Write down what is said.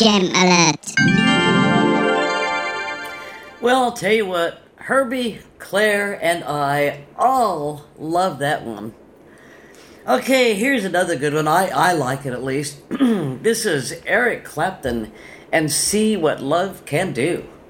Gem alert. Well, I'll tell you what, Herbie, Claire, and I all love that one. Okay, here's another good one. I like it at least. This is Eric Clapton and See What Love Can Do.